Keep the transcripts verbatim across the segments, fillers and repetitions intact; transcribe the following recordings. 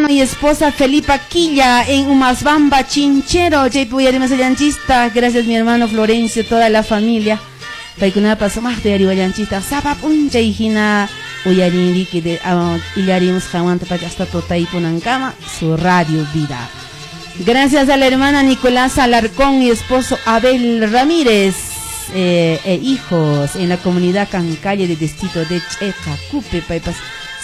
hermano y esposa Felipa Quilla en Umasbamba, Chinchero. Gracias mi hermano Florencio, toda la familia. Paikunapa somah de ariwayanchista. Sapa puncha hijina uyarini que de ilarimos jamante para hasta Totaipunancama, su radio vida. Gracias a la hermana Nicolás Alarcón y esposo Abel Ramírez eh, e hijos en la comunidad Cancalle de distrito de Checacupe, Paipas.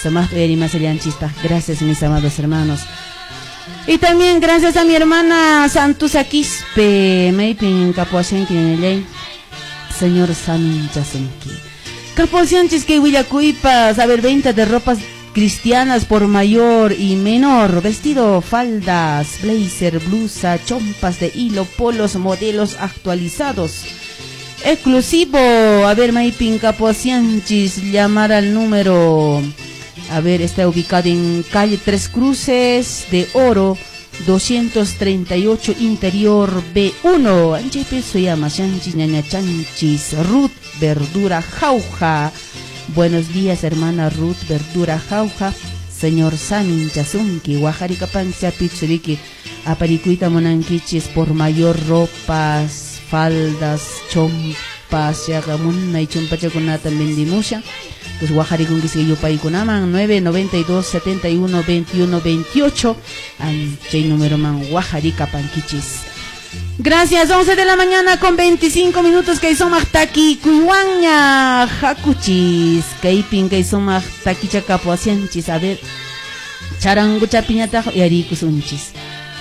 Gracias mis amados hermanos. Y también gracias a mi hermana Santusa Quispe, Meipin Capoacenqui en el ley, señor Samin Yasenki. Capoacenquis que Huillacuipas, a ver, venta de ropas cristianas por mayor y menor, vestido, faldas, blazer, blusa, chompas de hilo, polos, modelos actualizados. Exclusivo, a ver, Meipin Capoacenquis, llamar al número... A ver, está ubicado en calle Tres Cruces de Oro, doscientos treinta y ocho, interior B uno. Anchepe se llama Chanchis, ñaña Chanchis, Ruth Verdura Jauja. Buenos días, hermana Ruth Verdura Jauja. Señor Samin Chasunki, Guajarica Pancha Pichuriki, Aparicuita Monanquichis, por mayor ropas, faldas, chompas, Yagamuna y Chumpachaconata Mendimusha. Pues Guajari con que se yo paí con aman nueve noventa y dos setenta y uno veintiuno veintiocho anche número man Guajari Capanquichis. Gracias, once de la mañana con veinticinco minutos que son aquí Cuiwaña Jacuchis que que son aquí Chacapoacianchis. A ver, charangucha piñata y aricusunchis.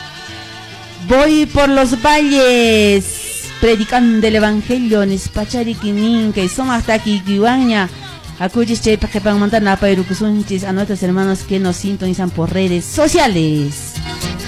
Voy por los valles predicando el evangelio en Espachariquinin que son aquí Cuiwaña. Acuchis che que para montar na pairucusunchis a nuestros hermanos que nos sintonizan por redes sociales.